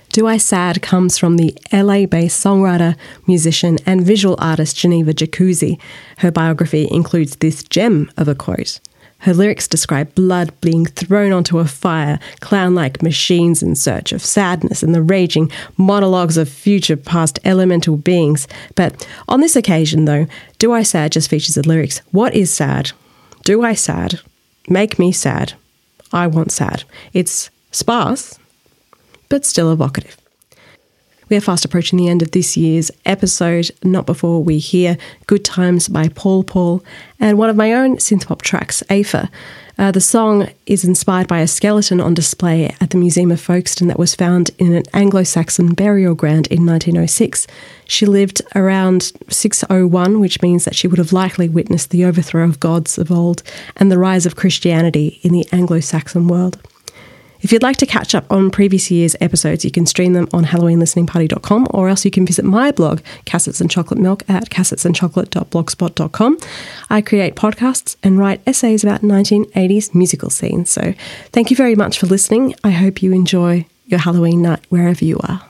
Do I Sad comes from the LA-based songwriter, musician and visual artist Geneva Jacuzzi. Her biography includes this gem of a quote. Her lyrics describe blood being thrown onto a fire, clown-like machines in search of sadness, and the raging monologues of future past elemental beings. But on this occasion, though, Do I Sad just features the lyrics, what is sad? Do I sad? Make me sad. I want sad. It's sparse, but still evocative. We are fast approaching the end of this year's episode, not before we hear Good Times by Paul Paul and one of my own synthpop tracks, Aoife. The song is inspired by a skeleton on display at the Museum of Folkestone that was found in an Anglo-Saxon burial ground in 1906. She lived around 601, which means that she would have likely witnessed the overthrow of gods of old and the rise of Christianity in the Anglo-Saxon world. If you'd like to catch up on previous year's episodes, you can stream them on HalloweenListeningParty.com, or else you can visit my blog, Cassettes and Chocolate Milk, at cassettesandchocolate.blogspot.com. I create podcasts and write essays about 1980s musical scenes. So thank you very much for listening. I hope you enjoy your Halloween night wherever you are.